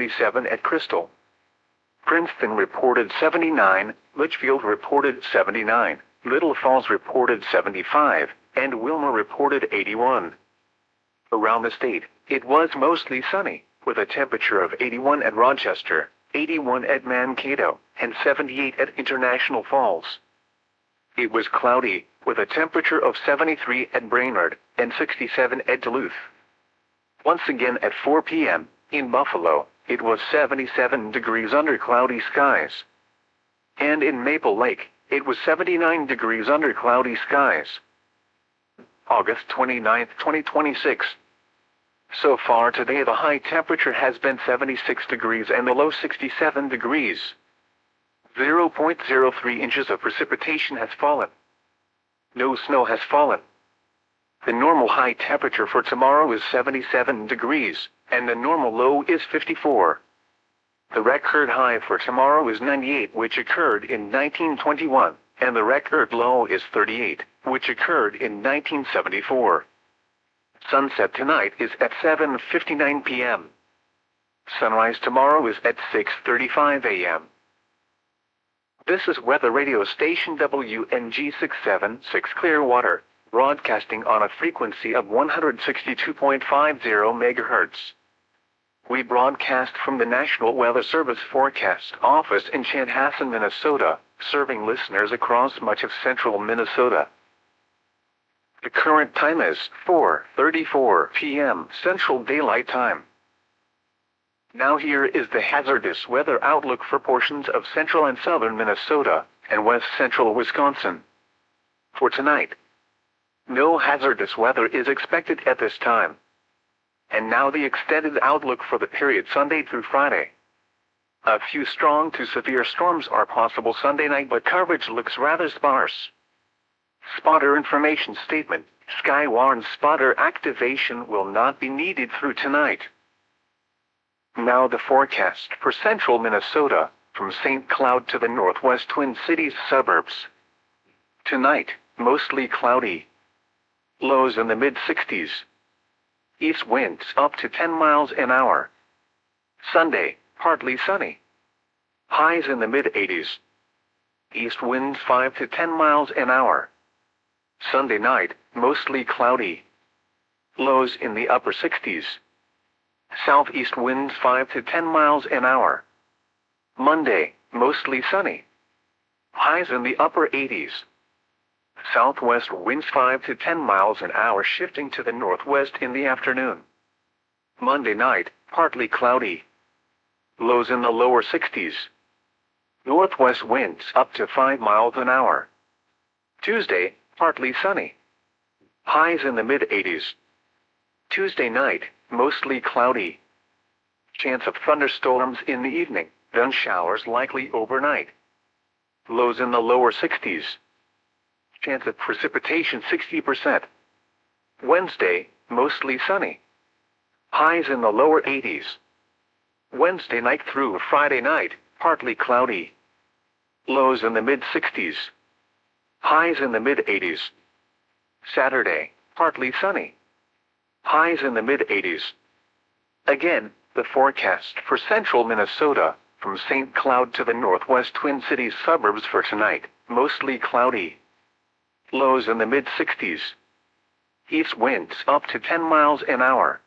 77 at Crystal. Princeton reported 79, Litchfield reported 79, Little Falls reported 75, and Wilmer reported 81. Around the state, it was mostly sunny, with a temperature of 81 at Rochester, 81 at Mankato, and 78 at International Falls. It was cloudy, with a temperature of 73 at Brainerd, and 67 at Duluth. Once again at 4 p.m., in Buffalo, it was 77 degrees under cloudy skies. And in Maple Lake, it was 79 degrees under cloudy skies. August 29, 2026. So far today the high temperature has been 76 degrees and the low 67 degrees. 0.03 inches of precipitation has fallen. No snow has fallen. The normal high temperature for tomorrow is 77 degrees, and the normal low is 54. The record high for tomorrow is 98, which occurred in 1921, and the record low is 38, which occurred in 1974. Sunset tonight is at 7:59 p.m. Sunrise tomorrow is at 6:35 a.m. This is weather radio station WNG 676 Clearwater, broadcasting on a frequency of 162.50 MHz. We broadcast from the National Weather Service Forecast Office in Chanhassen, Minnesota, serving listeners across much of central Minnesota. The current time is 4:34 p.m. Central Daylight Time. Now here is the hazardous weather outlook for portions of central and southern Minnesota and west central Wisconsin. For tonight, no hazardous weather is expected at this time. And now the extended outlook for the period Sunday through Friday. A few strong to severe storms are possible Sunday night, but coverage looks rather sparse. Spotter information statement: Skywarn spotter activation will not be needed through tonight. Now the forecast for central Minnesota, from St. Cloud to the northwest Twin Cities suburbs. Tonight, mostly cloudy. Lows in the mid-60s. East winds up to 10 miles an hour. Sunday, partly sunny. Highs in the mid-80s. East winds 5 to 10 miles an hour. Sunday night, mostly cloudy. Lows in the upper 60s. Southeast winds 5 to 10 miles an hour. Monday, mostly sunny. Highs in the upper 80s. Southwest winds 5 to 10 miles an hour, shifting to the northwest in the afternoon. Monday night, partly cloudy. Lows in the lower 60s. Northwest winds up to 5 miles an hour. Tuesday, partly sunny. Highs in the mid-80s. Tuesday night, mostly cloudy. Chance of thunderstorms in the evening, then showers likely overnight. Lows in the lower 60s. Chance of precipitation 60%. Wednesday, mostly sunny. Highs in the lower 80s. Wednesday night through Friday night, partly cloudy. Lows in the mid-60s. Highs in the mid-80s. Saturday, partly sunny. Highs in the mid-80s. Again, the forecast for central Minnesota, from St. Cloud to the northwest Twin Cities suburbs for tonight, mostly cloudy. Lows in the mid-60s. East winds up to 10 miles an hour.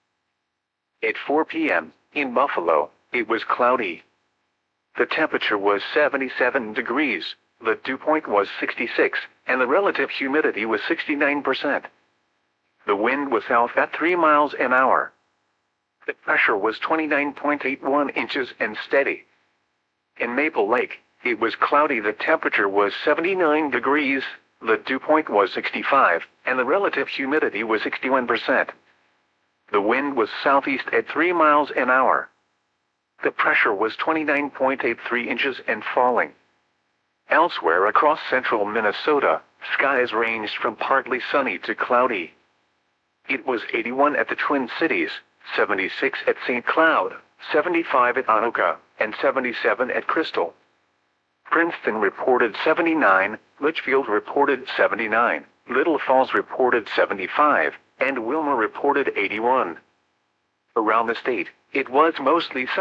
At 4 p.m., in Buffalo, it was cloudy. The temperature was 77 degrees, the dew point was 66, and the relative humidity was 69%. The wind was south at 3 miles an hour. The pressure was 29.81 inches and steady. In Maple Lake, it was cloudy. The temperature was 79 degrees, the dew point was 65, and the relative humidity was 61%. The wind was southeast at 3 miles an hour. The pressure was 29.83 inches and falling. Elsewhere across central Minnesota, skies ranged from partly sunny to cloudy. It was 81 at the Twin Cities, 76 at St. Cloud, 75 at Anoka, and 77 at Crystal. Princeton reported 79, Litchfield reported 79, Little Falls reported 75, and Wilmer reported 81. Around the state, it was mostly sunny.